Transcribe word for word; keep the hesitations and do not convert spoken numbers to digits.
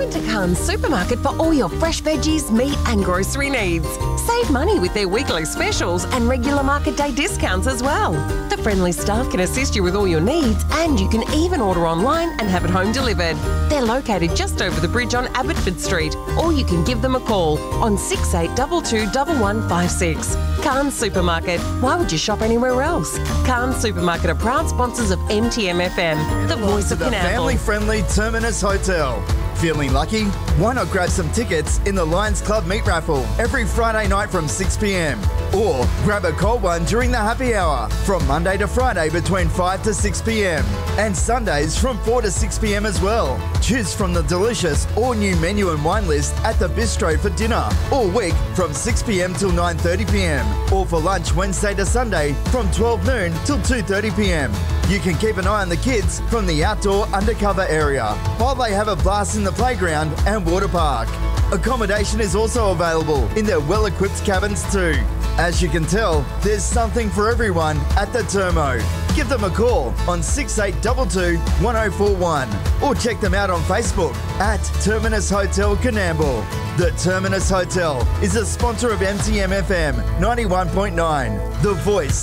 into Carnes Supermarket for all your fresh veggies, meat and grocery needs. Save money with their weekly specials and regular market day discounts as well. The friendly staff can assist you with all your needs, and you can even order online and have it home delivered. They're located just over the bridge on Abbotsford Street, or you can give them a call on six eight two two, one one five six. Carnes Supermarket. Why would you shop anywhere else? Carnes Supermarket are proud sponsors of M T M F M, the voice of the Coonamble. family-friendly Terminus Hotel. Feeling lucky? Why not grab some tickets in the Lions Club Meat Raffle every Friday night from six p m? Or grab a cold one during the happy hour from Monday to Friday between five to six p m and Sundays from four to six p m as well. Choose from the delicious all-new menu and wine list at the Bistro for dinner all week from six p m till nine thirty p m or for lunch Wednesday to Sunday from twelve noon till two thirty p m. You can keep an eye on the kids from the outdoor undercover area while they have a blast in the playground and water park. Accommodation is also available in their well-equipped cabins too. As you can tell, there's something for everyone at the Termo. Give them a call on six eight two two, one oh four one or check them out on Facebook at Terminus Hotel Coonamble. The Terminus Hotel is a sponsor of M T M F M ninety-one point nine, the voice